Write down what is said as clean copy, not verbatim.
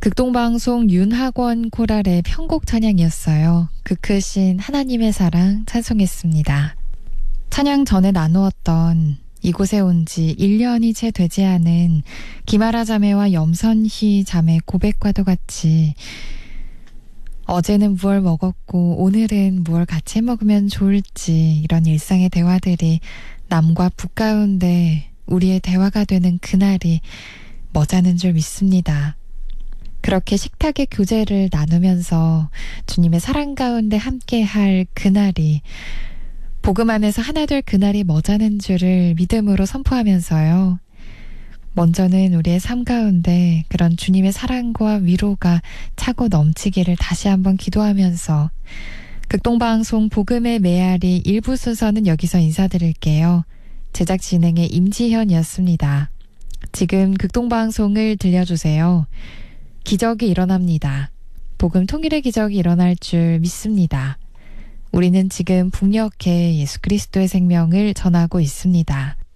극동방송 윤학원 코랄의 편곡 찬양이었어요. 그 크신 하나님의 사랑 찬송했습니다. 찬양 전에 나누었던 이곳에 온 지 1년이 채 되지 않은 김아라 자매와 염선희 자매 고백과도 같이 어제는 무얼 먹었고 오늘은 무얼 같이 먹으면 좋을지 이런 일상의 대화들이 남과 북 가운데 우리의 대화가 되는 그날이 머자는 줄 믿습니다. 그렇게 식탁의 교제를 나누면서 주님의 사랑 가운데 함께할 그날이 복음 안에서 하나 될 그날이 머자는 줄을 믿음으로 선포하면서요. 먼저는 우리의 삶 가운데 그런 주님의 사랑과 위로가 차고 넘치기를 다시 한번 기도하면서 극동방송 복음의 메아리 1부 순서는 여기서 인사드릴게요. 제작 진행의 임지현이었습니다. 지금 극동방송을 들려주세요. 기적이 일어납니다. 복음 통일의 기적이 일어날 줄 믿습니다. 우리는 지금 북녘에 예수 그리스도의 생명을 전하고 있습니다.